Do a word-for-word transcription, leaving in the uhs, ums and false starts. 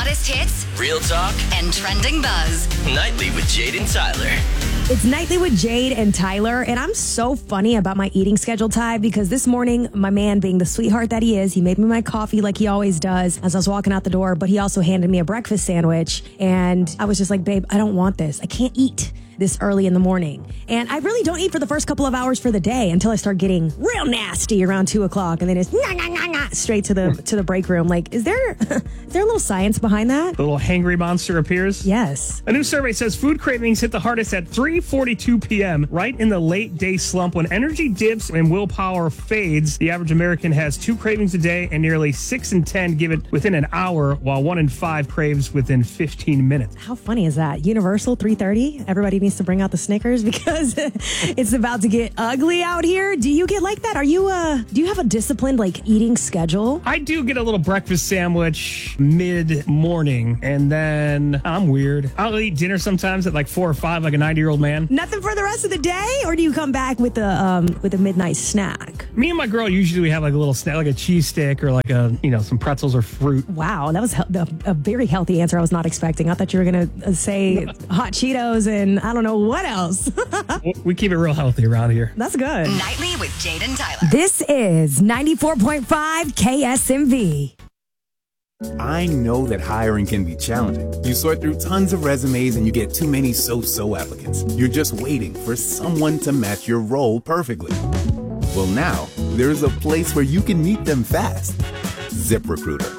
hottest hits, real talk, and trending buzz. Nightly with Jade and Tyler. It's Nightly with Jade and Tyler, and I'm so funny about my eating schedule, Ty, because this morning, my man, being the sweetheart that he is, he made me my coffee like he always does as I was walking out the door, but he also handed me a breakfast sandwich, and I was just like, babe, I don't want this. I can't eat this early in the morning. And I really don't eat for the first couple of hours for the day until I start getting real nasty around two o'clock, and then it's nah, nah, nah, nah, straight to the to the break room. Like, is there is there a little science behind that? The little hangry monster appears? Yes. A new survey says food cravings hit the hardest at three forty-two p.m., right in the late day slump. When energy dips and willpower fades, the average American has two cravings a day, and nearly six in ten give it within an hour, while one in five craves within fifteen minutes. How funny is that? Universal three thirty? Everybody needs to bring out the Snickers because it's about to get ugly out here. Do you get like that? Are you, uh, do you have a disciplined, like, eating schedule? I do get a little breakfast sandwich mid-morning, and then I'm weird. I'll eat dinner sometimes at like four or five, like a ninety-year-old man. Nothing for the rest of the day? Or do you come back with a, um, with a midnight snack? Me and my girl, usually we have like a little snack, like a cheese stick or like a, you know, some pretzels or fruit. Wow, that was he- a, a very healthy answer I was not expecting. I thought you were going to say hot Cheetos and I don't know what else. We keep it real healthy around here. That's good. Nightly with Jade and Tyler. This is ninety-four point five K S M V. I know that hiring can be challenging. You sort through tons of resumes and you get too many so-so applicants. You're just waiting for someone to match your role perfectly. Well, now, there's a place where you can meet them fast. ZipRecruiter.